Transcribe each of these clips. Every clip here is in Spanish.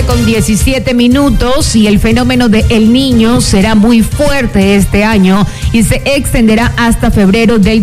7:17 y el fenómeno de El Niño será muy fuerte este año y se extenderá hasta febrero del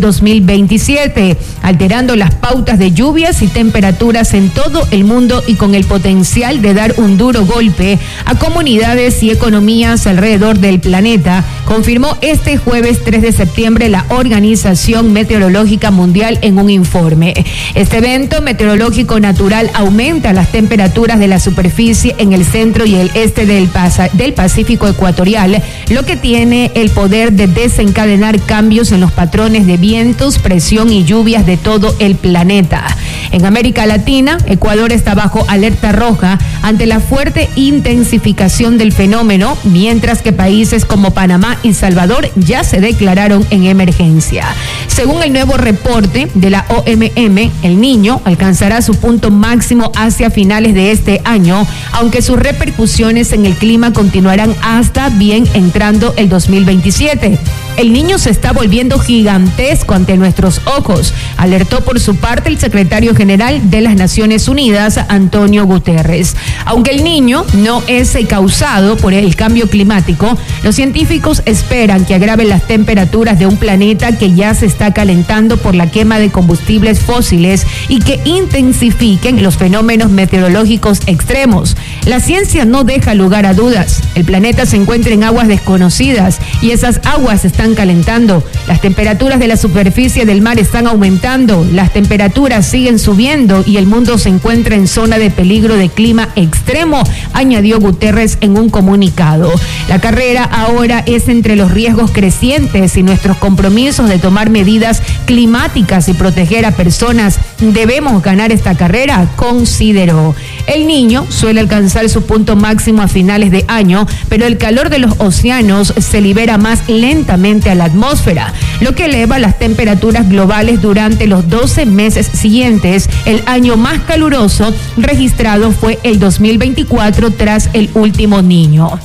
2027, alterando las pautas de lluvias y temperaturas en todo el mundo y con el potencial de dar un duro golpe a comunidades y economías alrededor del planeta, confirmó este jueves 3 de septiembre la Organización Meteorológica Mundial en un informe. Este evento meteorológico natural aumenta las temperaturas de la superficie en el centro y el este del Pacífico ecuatorial, lo que tiene el poder de desencadenar cambios en los patrones de vientos, presión y lluvias de todo el planeta. En América Latina, Ecuador está bajo alerta roja ante la fuerte intensificación del fenómeno, mientras que países como Panamá y Salvador ya se declararon en emergencia. Según el nuevo reporte de la OMM, El Niño alcanzará su punto máximo hacia finales de este año, aunque sus repercusiones en el clima continuarán hasta bien entrando el 2027. El Niño se está volviendo gigantesco ante nuestros ojos, alertó por su parte el secretario general de las Naciones Unidas, Antonio Guterres. Aunque El Niño no es causado por el cambio climático, los científicos esperan que agrave las temperaturas de un planeta que ya se está calentando por la quema de combustibles fósiles y que intensifiquen los fenómenos meteorológicos extremos. La ciencia no deja lugar a dudas. El planeta se encuentra en aguas desconocidas y esas aguas están calentando. Las temperaturas de la superficie del mar están aumentando, las temperaturas siguen subiendo y el mundo se encuentra en zona de peligro de clima extremo, añadió Guterres en un comunicado. La carrera ahora es entre los riesgos crecientes y nuestros compromisos de tomar medidas climáticas y proteger a personas. Debemos ganar esta carrera, consideró. El Niño suele alcanzar su punto máximo a finales de año, pero el calor de los océanos se libera más lentamente a la atmósfera, lo que eleva las temperaturas globales durante los 12 meses siguientes. El año más caluroso registrado fue el 2024 tras el último Niño.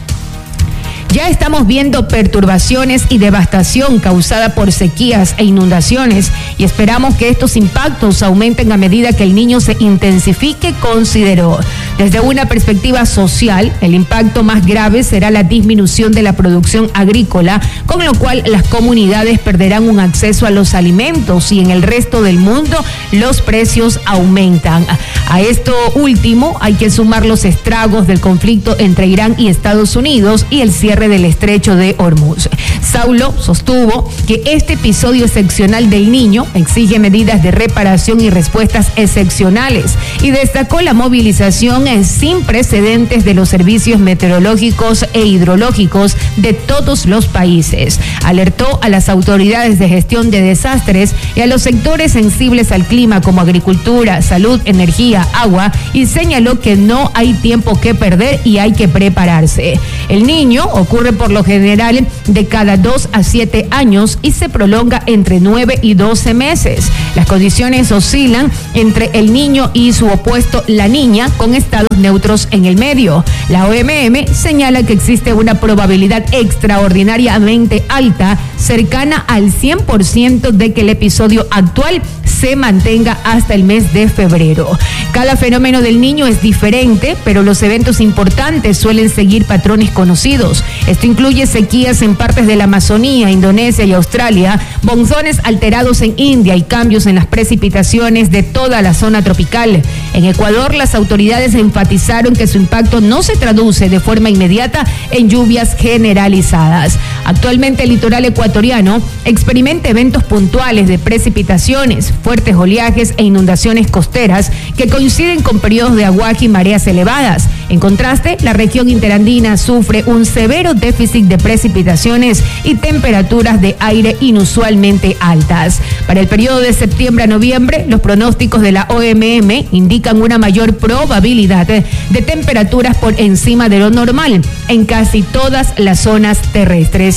Ya estamos viendo perturbaciones y devastación causada por sequías e inundaciones y esperamos que estos impactos aumenten a medida que El Niño se intensifique, consideró. Desde una perspectiva social, el impacto más grave será la disminución de la producción agrícola, con lo cual las comunidades perderán un acceso a los alimentos y en el resto del mundo los precios aumentan. A esto último hay que sumar los estragos del conflicto entre Irán y Estados Unidos y el cierre del estrecho de Hormuz. Saulo sostuvo que este episodio excepcional del Niño exige medidas de reparación y respuestas excepcionales y destacó la movilización sin precedentes de los servicios meteorológicos e hidrológicos de todos los países. Alertó a las autoridades de gestión de desastres y a los sectores sensibles al clima como agricultura, salud, energía, agua y señaló que no hay tiempo que perder y hay que prepararse. El Niño ocurre por lo general de cada 2 a 7 años y se prolonga entre 9 y 12 meses. Las condiciones oscilan entre El Niño y su opuesto La Niña, con estados neutros en el medio. La OMM señala que existe una probabilidad extraordinariamente alta, cercana al 100% de que el episodio actual se mantenga hasta el mes de febrero. Cada fenómeno del Niño es diferente, pero los eventos importantes suelen seguir patrones conocidos. Esto incluye sequías en partes de la Amazonía, Indonesia y Australia, monzones alterados en India y cambios en las precipitaciones de toda la zona tropical. En Ecuador, las autoridades enfatizaron que su impacto no se traduce de forma inmediata en lluvias generalizadas. Actualmente el litoral ecuatoriano experimenta eventos puntuales de precipitaciones, fuertes oleajes e inundaciones costeras que coinciden con periodos de aguaje y mareas elevadas. En contraste, la región interandina sufre un severo déficit de precipitaciones y temperaturas de aire inusualmente altas. Para el periodo de septiembre a noviembre, los pronósticos de la OMM indican una mayor probabilidad de temperaturas por encima de lo normal en casi todas las zonas terrestres.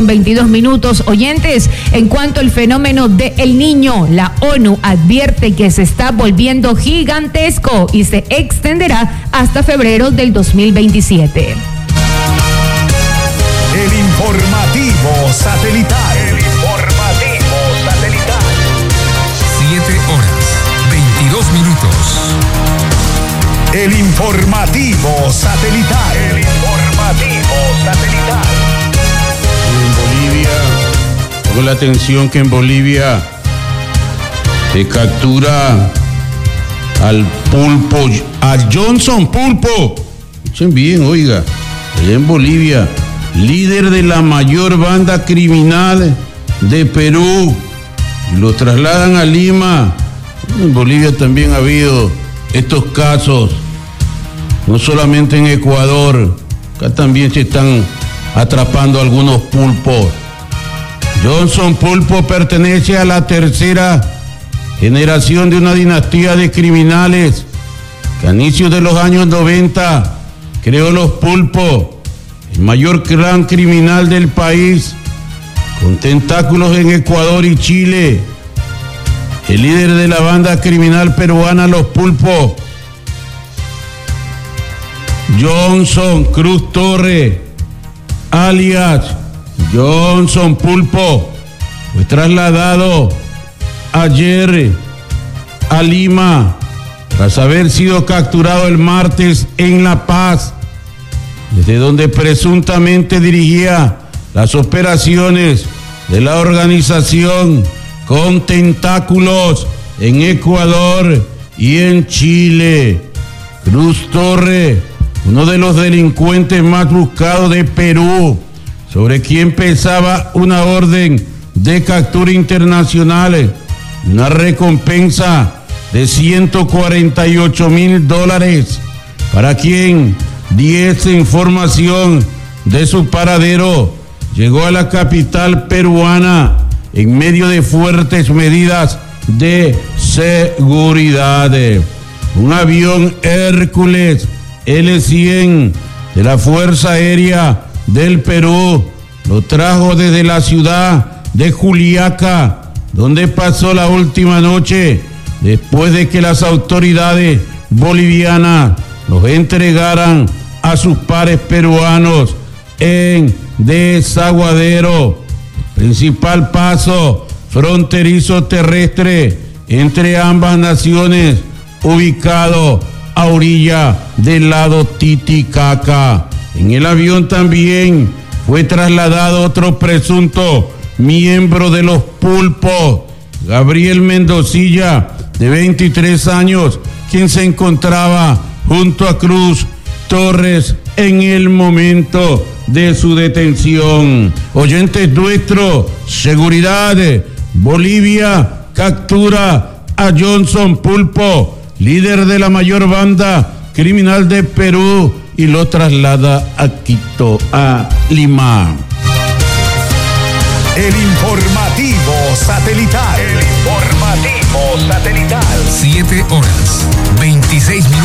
7:22, oyentes. En cuanto al fenómeno de El Niño, la ONU advierte que se está volviendo gigantesco y se extenderá hasta febrero del 2027. El informativo satelital. 7:22. El informativo satelital. El informativo satelital. En Bolivia, con la atención que en Bolivia se captura al pulpo, a Johnson Pulpo. Escuchen bien, oiga, allá en Bolivia, líder de la mayor banda criminal de Perú, y lo trasladan a Lima. En Bolivia también ha habido estos casos, no solamente en Ecuador, acá también se están atrapando algunos pulpos. Johnson Pulpo pertenece a la tercera generación de una dinastía de criminales que a inicios de los años 90 creó los pulpos, el mayor clan criminal del país, con tentáculos en Ecuador y Chile. El líder de la banda criminal peruana Los Pulpos, Johnson Cruz Torres, alias Johnson Pulpo, fue trasladado ayer a Lima tras haber sido capturado el martes en La Paz, desde donde presuntamente dirigía las operaciones de la organización con tentáculos en Ecuador y en Chile. Cruz Torres, uno de los delincuentes más buscados de Perú, sobre quien pesaba una orden de captura internacional, una recompensa de $148,000 para quien diese información de su paradero, llegó a la capital peruana en medio de fuertes medidas de seguridad. Un avión Hércules L-100 de la Fuerza Aérea del Perú lo trajo desde la ciudad de Juliaca, donde pasó la última noche, después de que las autoridades bolivianas los entregaran a sus pares peruanos en Desaguadero, principal paso fronterizo terrestre entre ambas naciones, ubicado a orilla del lago Titicaca. En el avión también fue trasladado otro presunto miembro de los pulpos, Gabriel Mendocilla, de 23 años, quien se encontraba junto a Cruz Torres en el momento de su detención. Oyentes nuestros, seguridad, Bolivia captura a Johnson Pulpo, líder de la mayor banda criminal de Perú, y lo traslada a Quito, a Lima. El informativo satelital. El informativo satelital. 7 horas, 26 minutos.